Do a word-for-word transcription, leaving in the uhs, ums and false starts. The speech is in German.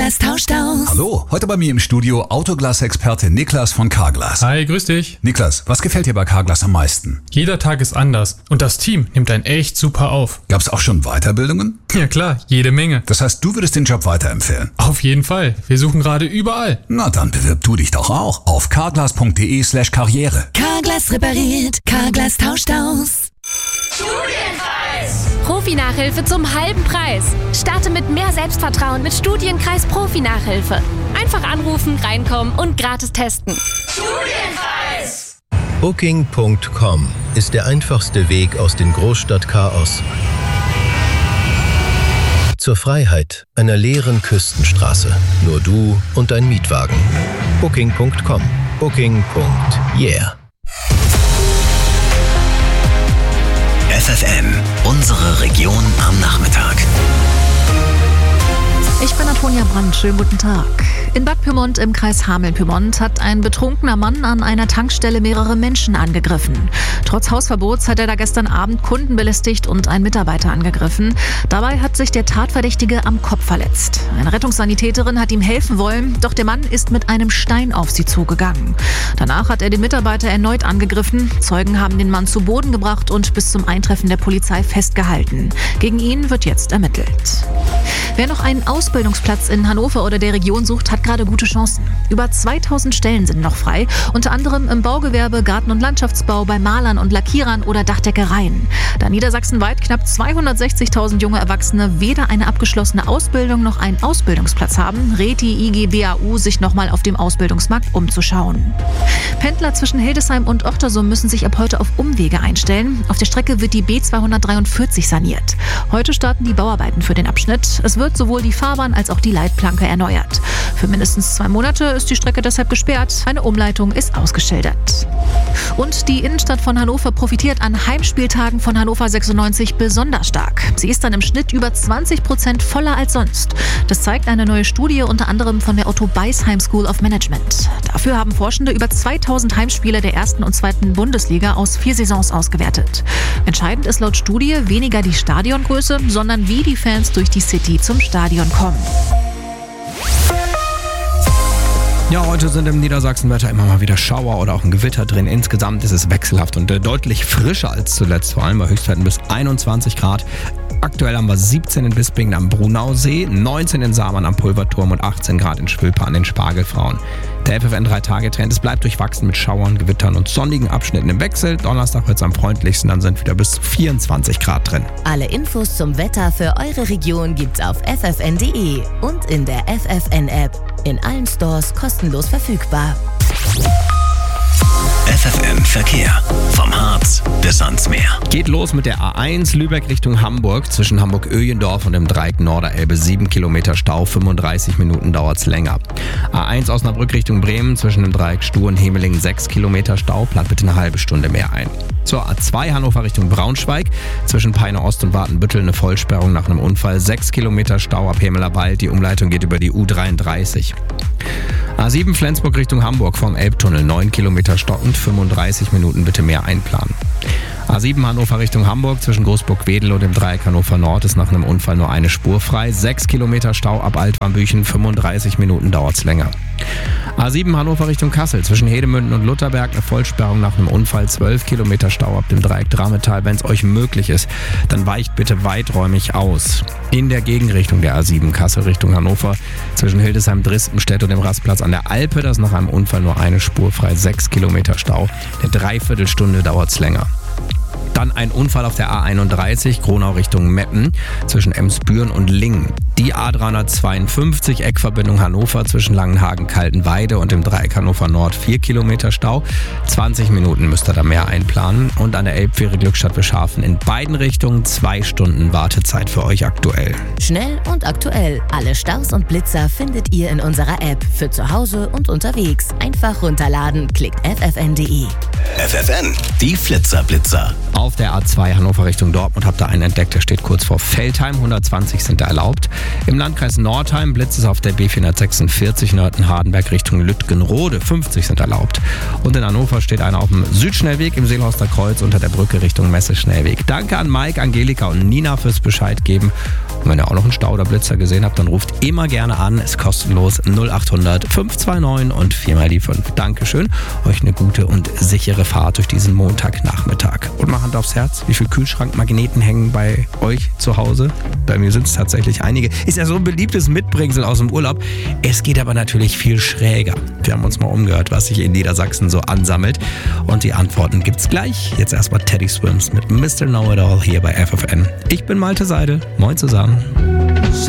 Carglass tauscht aus. Hallo, heute bei mir im Studio Autoglas-Experte Niklas von Carglass. Hi, grüß dich. Niklas, was gefällt dir bei Carglass am meisten? Jeder Tag ist anders und das Team nimmt einen echt super auf. Gab's auch schon Weiterbildungen? Ja klar, jede Menge. Das heißt, du würdest den Job weiterempfehlen? Auf jeden Fall. Wir suchen gerade überall. Na dann bewirb du dich doch auch auf carglass.de slash karriere. Carglass repariert, Carglass tauscht aus. Studienkreis! Profi-Nachhilfe zum halben Preis. Starte mit mehr Selbstvertrauen mit Studienkreis Profi-Nachhilfe. Einfach anrufen, reinkommen und gratis testen. Studienkreis! Booking Punkt com ist der einfachste Weg aus dem Großstadtchaos zur Freiheit einer leeren Küstenstraße. Nur du und dein Mietwagen. Booking Punkt com. Booking. Yeah. F F M, unsere Region am Nachmittag. Ich bin Antonia Brandt, schönen guten Tag. In Bad Pyrmont im Kreis Hameln-Pyrmont hat ein betrunkener Mann an einer Tankstelle mehrere Menschen angegriffen. Trotz Hausverbots hat er da gestern Abend Kunden belästigt und einen Mitarbeiter angegriffen. Dabei hat sich der Tatverdächtige am Kopf verletzt. Eine Rettungssanitäterin hat ihm helfen wollen, doch der Mann ist mit einem Stein auf sie zugegangen. Danach hat er den Mitarbeiter erneut angegriffen. Zeugen haben den Mann zu Boden gebracht und bis zum Eintreffen der Polizei festgehalten. Gegen ihn wird jetzt ermittelt. Wer noch einen Ausbildungsplatz in Hannover oder der Region sucht, hat gerade gute Chancen. Über zweitausend Stellen sind noch frei, unter anderem im Baugewerbe, Garten- und Landschaftsbau, bei Malern und Lackierern oder Dachdeckereien. Da niedersachsenweit knapp zweihundertsechzigtausend junge Erwachsene weder eine abgeschlossene Ausbildung noch einen Ausbildungsplatz haben, rät die I G B A U, sich nochmal auf dem Ausbildungsmarkt umzuschauen. Pendler zwischen Hildesheim und Ochtersum müssen sich ab heute auf Umwege einstellen. Auf der Strecke wird die B zweihundertdreiundvierzig saniert. Heute starten die Bauarbeiten für den Abschnitt. Es wird sowohl die Fahrbahn als auch die Leitplanke erneuert. Für mindestens zwei Monate ist die Strecke deshalb gesperrt. Eine Umleitung ist ausgeschildert. Und die Innenstadt von Hannover profitiert an Heimspieltagen von Hannover sechsundneunzig besonders stark. Sie ist dann im Schnitt über zwanzig Prozent voller als sonst. Das zeigt eine neue Studie unter anderem von der Otto Beisheim School of Management. Dafür haben Forschende über zweitausend Heimspiele der ersten und zweiten Bundesliga aus vier Saisons ausgewertet. Entscheidend ist laut Studie weniger die Stadiongröße, sondern wie die Fans durch die City zum Stadion kommen. Ja, heute sind im Niedersachsenwetter immer mal wieder Schauer oder auch ein Gewitter drin. Insgesamt ist es wechselhaft und äh, deutlich frischer als zuletzt, vor allem bei Höchstwerten bis einundzwanzig Grad. Aktuell haben wir siebzehn in Bispingen am Brunausee, neunzehn in Samern am Pulverturm und achtzehn Grad in Schwilpe an den Spargelfrauen. Der F F N drei Tage Trend, es bleibt durchwachsen mit Schauern, Gewittern und sonnigen Abschnitten im Wechsel. Donnerstag wird es am freundlichsten, dann sind wieder bis zu vierundzwanzig Grad drin. Alle Infos zum Wetter für eure Region gibt's auf f f n punkt d e und in der F F N App. In allen Stores kostenlos verfügbar. F F M Verkehr. Vom Harz bis ans Meer. Geht los mit der A eins Lübeck Richtung Hamburg. Zwischen Hamburg-Öhlendorf und dem Dreieck Norderelbe sieben Kilometer Stau, fünfunddreißig Minuten dauert's länger. A eins Osnabrück Richtung Bremen zwischen dem Dreieck Stuhr und Hemeling sechs Kilometer Stau, plant bitte eine halbe Stunde mehr ein. Zur A zwei Hannover Richtung Braunschweig. Zwischen Peine Ost und Watenbüttel eine Vollsperrung nach einem Unfall, sechs Kilometer Stau ab Hemelerwald. Die Umleitung geht über die U dreiunddreißig. A sieben Flensburg Richtung Hamburg vom Elbtunnel, neun Kilometer stockend, fünfunddreißig Minuten bitte mehr einplanen. A sieben Hannover Richtung Hamburg zwischen Großburg-Wedel und dem Dreieck Hannover Nord ist nach einem Unfall nur eine Spur frei. sechs Kilometer Stau ab Altwarmbüchen, fünfunddreißig Minuten dauert's länger. A sieben Hannover Richtung Kassel zwischen Hedemünden und Lutherberg eine Vollsperrung nach einem Unfall, zwölf Kilometer Stau ab dem Dreieck Drametal. Wenn es euch möglich ist, dann weicht bitte weiträumig aus. In der Gegenrichtung der A sieben Kassel Richtung Hannover zwischen Hildesheim, Dristenstedt und dem Rastplatz an der Alpe, das ist nach einem Unfall nur eine Spur frei, sechs Kilometer Stau. Eine Dreiviertelstunde dauert's länger. Dann ein Unfall auf der A einunddreißig, Gronau Richtung Meppen, zwischen Emsbüren und Lingen. Die A dreihundertzweiundfünfzig, Eckverbindung Hannover zwischen Langenhagen-Kaltenweide und dem Dreieck Hannover Nord, vier Kilometer Stau. zwanzig Minuten müsst ihr da mehr einplanen. Und an der Elbfähre Glückstadt-Bescharfen in beiden Richtungen zwei Stunden Wartezeit für euch aktuell. Schnell und aktuell. Alle Staus und Blitzer findet ihr in unserer App. Für zu Hause und unterwegs. Einfach runterladen, klickt f f n punkt d e. F F N, die Flitzer-Blitzer. Auf der A zwei Hannover Richtung Dortmund habt ihr einen entdeckt, der steht kurz vor Veltheim. hundertzwanzig sind da erlaubt. Im Landkreis Nordheim blitzt es auf der B vierhundertsechsundvierzig Nörten-Hardenberg Richtung Lütgenrode. fünfzig sind erlaubt. Und in Hannover steht einer auf dem Südschnellweg im Seelhorster Kreuz unter der Brücke Richtung Messe-Schnellweg. Danke an Mike, Angelika und Nina fürs Bescheid geben. Und wenn ihr auch noch einen Stau oder Blitzer gesehen habt, dann ruft immer gerne an. Ist kostenlos null achthundert fünf zwei neun und viermal die fünf. Dankeschön. Euch eine gute und sichere Fahrt durch diesen Montagnachmittag. Und mal Hand aufs Herz, wie viele Kühlschrankmagneten hängen bei euch zu Hause? Bei mir sind es tatsächlich einige. Ist ja so ein beliebtes Mitbringsel aus dem Urlaub. Es geht aber natürlich viel schräger. Wir haben uns mal umgehört, was sich in Niedersachsen so ansammelt. Und die Antworten gibt's gleich. Jetzt erstmal Teddy Swims mit Mister Know-It-All hier bei F F N. Ich bin Malte Seidel. Moin zusammen.